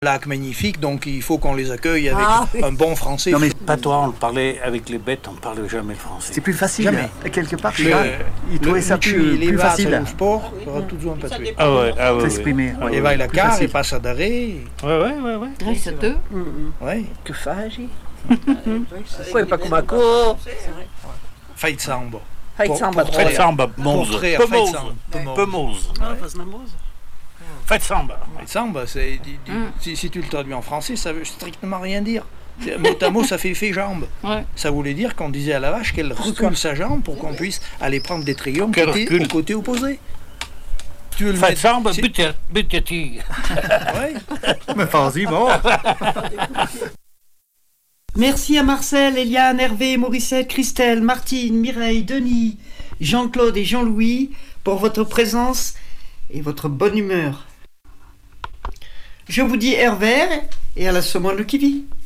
Lac magnifique, donc il faut qu'on les accueille avec un bon français. Non, mais Pas toi, on parlait avec les bêtes, on parlait jamais le français. c'est plus facile. Jamais. Quelque part, il trouvait ça plus facile. Le sport, il aura toujours un patouille. Ah ouais. S'exprimer. Il va à la Plus carte, facile. il passe à d'arrêt. Ouais. Resta te. Ouais. Que faz? Foi para comer cor. Fai de samba. Fai de samba. Pour Fête frère. samba, Pour Monze. frère, Pomoz. fête samba. Pomoz. Ah, faz na moça. Fête samba. Fai de samba, si tu le traduis en français, ça veut strictement rien dire. Mot à mot, ça fait jambe. Ouais. Ça voulait dire qu'on disait à la vache qu'elle recule sa jambe pour qu'on puisse aller prendre des triomphes qui Qu'elle étaient recule. au côté opposé. Tu veux le Fête mettre- samba, si- buttati. Ouais. Mais vas-y, bon. Merci à Marcel, Eliane, Hervé, Mauricette, Christelle, Martine, Mireille, Denis, Jean-Claude et Jean-Louis pour votre présence et votre bonne humeur. Je vous dis Hervé et à la semaine qui vit.